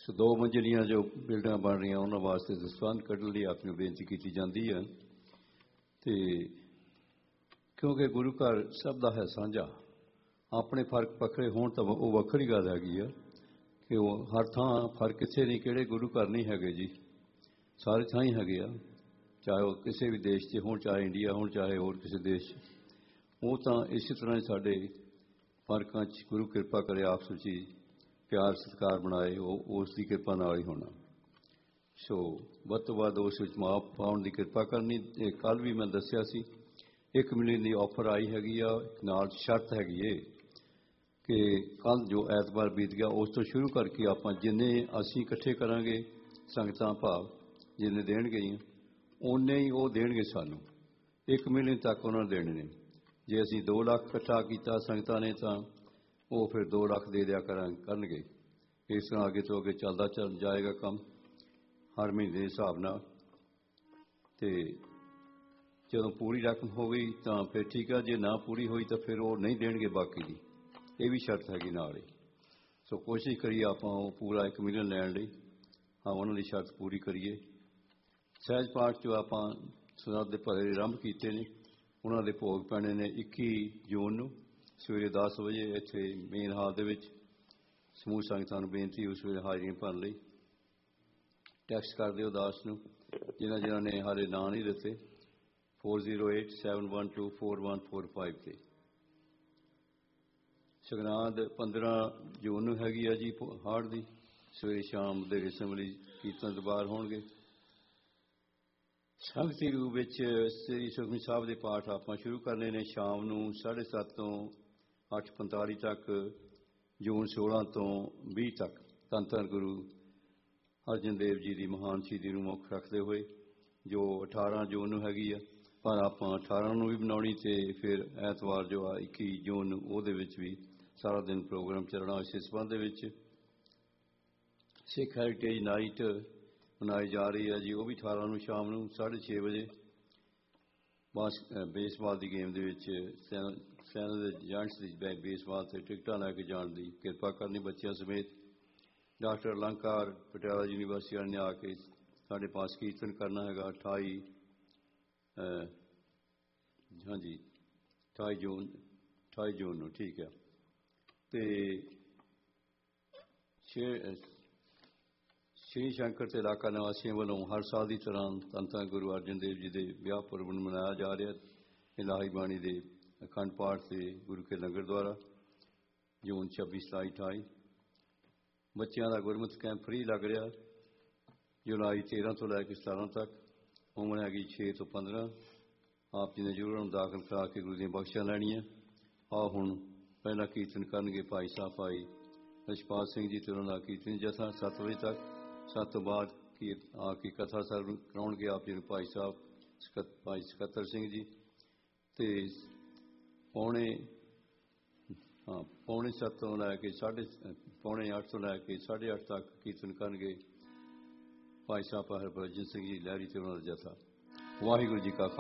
ਸੋ 2 ਮੰਜ਼ਲੀਆਂ ਜੋ ਬਿਲਡਿੰਗਾਂ ਬਣ ਰਹੀਆਂ ਉਹਨਾਂ ਵਾਸਤੇ ਦਸਵੰਧ ਕੱਢਣ ਲਈ ਆਪ ਨੂੰ ਬੇਨਤੀ ਕੀਤੀ ਜਾਂਦੀ ਹੈ। ਅਤੇ ਕਿਉਂਕਿ ਗੁਰੂ ਘਰ ਸਭ ਦਾ ਹੈ ਸਾਂਝਾ, ਆਪਣੇ ਫਰਕ ਵੱਖਰੇ ਹੋਣ ਤਾਂ ਉਹ ਵੱਖਰੀ ਗੱਲ ਹੈਗੀ ਆ ਕਿ ਉਹ ਹਰ ਥਾਂ ਫਰਕ ਕਿਸੇ ਨਹੀਂ, ਕਿਹੜੇ ਗੁਰੂ ਘਰ ਨਹੀਂ ਹੈਗੇ ਜੀ, ਸਾਰੇ ਥਾਂ ਹੀ ਹੈਗੇ ਆ, ਚਾਹੇ ਉਹ ਕਿਸੇ ਵੀ ਦੇਸ਼ 'ਚ ਹੋਣ, ਚਾਹੇ ਇੰਡੀਆ ਹੋਣ, ਚਾਹੇ ਹੋਰ ਕਿਸੇ ਦੇਸ਼ 'ਚ। ਉਹ ਤਾਂ ਇਸੇ ਤਰ੍ਹਾਂ ਹੀ ਸਾਡੇ ਫਰਕਾਂ 'ਚ ਗੁਰੂ ਕਿਰਪਾ ਕਰੇ, ਆਪਸ ਵਿੱਚ ਹੀ ਪਿਆਰ ਸਤਿਕਾਰ ਬਣਾਏ, ਉਹ ਉਸ ਦੀ ਕਿਰਪਾ ਨਾਲ ਹੀ ਹੋਣਾ। ਸੋ ਵੱਧ ਤੋਂ ਵੱਧ ਉਸ ਵਿੱਚ ਮਾਪ ਪਾਉਣ ਦੀ ਕਿਰਪਾ ਕਰਨੀ। ਕੱਲ੍ਹ ਵੀ ਮੈਂ ਦੱਸਿਆ ਸੀ 1 ਮਿਲੀਅਨ ਦੀ ਆਫਰ ਆਈ ਹੈਗੀ ਆ, ਨਾਲ ਸ਼ਰਤ ਹੈਗੀ ਏ ਕਿ ਕੱਲ੍ਹ ਜੋ ਐਤਵਾਰ ਬੀਤ ਗਿਆ ਉਸ ਤੋਂ ਸ਼ੁਰੂ ਕਰਕੇ ਆਪਾਂ ਜਿੰਨੇ ਅਸੀਂ ਇਕੱਠੇ ਕਰਾਂਗੇ ਸੰਗਤਾਂ, ਭਾਵ ਜਿੰਨੇ ਦੇਣਗੇ ਓਨੇ ਹੀ ਉਹ ਦੇਣਗੇ ਸਾਨੂੰ। 1 ਮਿਲੀਅਨ ਤੱਕ ਉਹਨਾਂ ਨੇ ਦੇਣੇ ਨੇ। ਜੇ ਅਸੀਂ 2 ਲੱਖ ਇਕੱਠਾ ਕੀਤਾ ਸੰਗਤਾਂ ਨੇ ਤਾਂ ਉਹ ਫਿਰ 2 ਲੱਖ ਦੇ ਦਿਆ ਕਰਨਗੇ। ਇਸ ਤਰ੍ਹਾਂ ਅੱਗੇ ਤੋਂ ਅੱਗੇ ਚੱਲਦਾ ਚੱਲ ਜਾਏਗਾ ਕੰਮ ਹਰ ਮਹੀਨੇ ਦੇ ਹਿਸਾਬ ਨਾਲ। ਅਤੇ ਜਦੋਂ ਪੂਰੀ ਰਕਮ ਹੋ ਗਈ ਤਾਂ ਫਿਰ ਠੀਕ ਆ, ਜੇ ਨਾ ਪੂਰੀ ਹੋਈ ਤਾਂ ਫਿਰ ਉਹ ਨਹੀਂ ਦੇਣਗੇ ਬਾਕੀ ਦੀ, ਇਹ ਵੀ ਸ਼ਰਤ ਹੈਗੀ ਨਾਲ ਹੀ। ਸੋ ਕੋਸ਼ਿਸ਼ ਕਰੀਏ ਆਪਾਂ ਉਹ ਪੂਰਾ 1 ਮਿਲੀਅਨ ਲੈਣ ਲਈ, ਹਾਂ ਉਹਨਾਂ ਦੀ ਸ਼ਰਤ ਪੂਰੀ ਕਰੀਏ। ਸਹਿਜ ਪਾਠ 'ਚ ਆਪਾਂ ਸਰਹੱਦ ਦੇ ਭਰੇ ਆਰੰਭ ਕੀਤੇ ਨੇ, ਉਹਨਾਂ ਦੇ ਭੋਗ ਪੈਣੇ ਨੇ 21 ਜੂਨ ਨੂੰ ਸਵੇਰੇ 10 ਵਜੇ ਇੱਥੇ ਮੇਨ ਹਾਲ ਦੇ ਵਿੱਚ। ਸਮੂਹ ਸੰਗਤਾਂ ਨੂੰ ਬੇਨਤੀ ਉਸ ਵੇਲੇ ਹਾਜ਼ਰੀਆਂ ਭਰਨ ਲਈ। ਟੈਕਸਟ ਕਰ ਦਿਓ ਦਾਸ ਨੂੰ, ਜਿਨ੍ਹਾਂ ਨੇ ਹਾਲੇ ਨਾਂ ਨਹੀਂ ਦਿੱਤੇ, 4087124145 'ਤੇ। ਸੰਗਰਾਂਦ 15 ਜੂਨ ਨੂੰ ਹੈਗੀ ਆ ਜੀ ਹਾੜ ਦੀ, ਸਵੇਰੇ ਸ਼ਾਮ ਦੇ ਅਸੈਂਬਲੀ ਕੀਰਤਨ ਦਰਬਾਰ ਹੋਣਗੇ। ਸੰਗਤੀ ਰੂਪ ਵਿੱਚ ਸ੍ਰੀ ਸੁਖਮਨੀ ਸਾਹਿਬ ਦੇ ਪਾਠ ਆਪਾਂ ਸ਼ੁਰੂ ਕਰਨੇ ਨੇ ਸ਼ਾਮ ਨੂੰ 7:30 ਤੋਂ 8:45 ਤੱਕ, ਜੂਨ 16 ਤੋਂ 20 ਤੱਕ। ਧੰਨ ਧੰਨ ਗੁਰੂ ਅਰਜਨ ਦੇਵ ਜੀ ਦੀ ਮਹਾਨ ਸ਼ਹੀਦੀ ਨੂੰ ਮੁੱਖ ਰੱਖਦੇ ਹੋਏ, ਜੋ 18 ਜੂਨ ਨੂੰ ਹੈਗੀ ਆ, ਪਰ ਆਪਾਂ 18 ਨੂੰ ਵੀ ਬਣਾਉਣੀ ਅਤੇ ਫਿਰ ਐਤਵਾਰ ਜੋ ਆ 21 ਜੂਨ ਨੂੰ ਉਹਦੇ ਵਿੱਚ ਵੀ ਸਾਰਾ ਦਿਨ ਪ੍ਰੋਗਰਾਮ ਚੱਲਣਾ। ਇਸੇ ਸੰਬੰਧ ਦੇ ਵਿੱਚ ਸਿੱਖ ਹੈਰੀਟੇਜ ਨਾਈਟ ਮਨਾਈ ਜਾ ਰਹੀ ਹੈ ਜੀ, ਉਹ ਵੀ 18 ਨੂੰ ਸ਼ਾਮ ਨੂੰ 6:30 ਵਜੇ ਬੇਸਬਾਲ ਦੀ ਗੇਮ ਦੇ ਵਿੱਚ ਸੈਨਾ ਦੇ ਏਜੰਟਸ ਦੀ ਬੇਸਬਾਲ 'ਤੇ ਟਿਕਟਾਂ ਲੈ ਕੇ ਜਾਣ ਦੀ ਕਿਰਪਾ ਕਰਨੀ ਬੱਚਿਆਂ ਸਮੇਤ। ਡਾਕਟਰ ਅਲੰਕਾਰ ਪਟਿਆਲਾ ਯੂਨੀਵਰਸਿਟੀ ਵਾਲੇ ਨੇ ਆ ਕੇ ਸਾਡੇ ਪਾਸ ਕੀਰਤਨ ਕਰਨਾ ਹੈਗਾ 28 ਜੂਨ ਨੂੰ, ਠੀਕ ਹੈ। ਅਤੇ ਸ਼੍ਰੀ ਸ਼ੰਕਰ ਅਤੇ ਇਲਾਕਾ ਨਿਵਾਸੀਆਂ ਵੱਲੋਂ ਹਰ ਸਾਲ ਦੀ ਤਰ੍ਹਾਂ ਧੰਨ ਧੰਨ ਗੁਰੂ ਅਰਜਨ ਦੇਵ ਜੀ ਦੇ ਵਿਆਹ ਪੁਰਬ ਨੂੰ ਮਨਾਇਆ ਜਾ ਰਿਹਾ। ਇਲਾਹੀ ਬਾਣੀ ਦੇ ਅਖੰਡ ਪਾਠ ਅਤੇ ਗੁਰੂ ਕੇ ਲੰਗਰ ਦੁਆਰਾ ਜੂਨ 26, 27, 28। ਬੱਚਿਆਂ ਦਾ ਗੁਰਮਤਿ ਕੈਂਪ ਫ੍ਰੀ ਲੱਗ ਰਿਹਾ, ਜੁਲਾਈ 13 ਤੋਂ ਲੈ ਕੇ 17 ਤੱਕ। ਉਮਰ ਹੈਗੀ 6 ਤੋਂ 15। ਆਪ ਜੀ ਨੇ ਜ਼ਰੂਰ ਉਹਨੂੰ ਦਾਖਲ ਕਰਾ ਕੇ ਗੁਰੂ ਦੀਆਂ ਬਖਸ਼ਾਂ ਲੈਣੀਆਂ। ਆਹ ਹੁਣ ਪਹਿਲਾ ਕੀਰਤਨ ਕਰਨਗੇ ਭਾਈ ਸਾਹਿਬ ਭਾਈ ਰਛਪਾਲ ਸਿੰਘ ਜੀ ਅਤੇ ਉਹਨਾਂ ਦਾ ਕੀਰਤਨ ਜਥਾ 7 ਵਜੇ ਤੱਕ। 7 ਤੋਂ ਬਾਅਦ ਆ ਕੇ ਕਥਾ ਸਰਵ ਕਰਾਉਣਗੇ ਆਪ ਜੀ ਨੂੰ ਭਾਈ ਸਾਹਿਬ ਭਾਈ ਸਕੱਤਰ ਸਿੰਘ ਜੀ, ਅਤੇ ਪੌਣੇ 7 ਤੋਂ ਲੈ ਕੇ ਪੌਣੇ 8 ਤੋਂ ਲੈ ਕੇ 8:30 ਤੱਕ ਕੀਰਤਨ ਕਰਨਗੇ ਭਾਈ ਸਾਹਿਬ ਹਰਭਜਨ ਸਿੰਘ ਜੀ ਲਹਿਰੀ ਅਤੇ ਉਹਨਾਂ ਦਾ ਜਥਾ। ਵਾਹਿਗੁਰੂ ਜੀ ਕਾ